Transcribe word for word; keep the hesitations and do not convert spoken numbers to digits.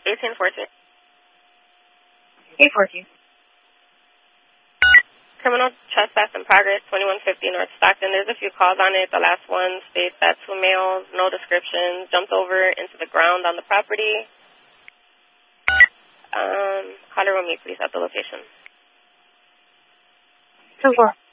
eighteen fourteen. eight fourteen. Criminal trespass in progress, twenty-one fifty North Stockton. There's a few calls on it. The last one states that two males, no descriptions, jumped over into the ground on the property. Um, caller will meet police at the location. two four.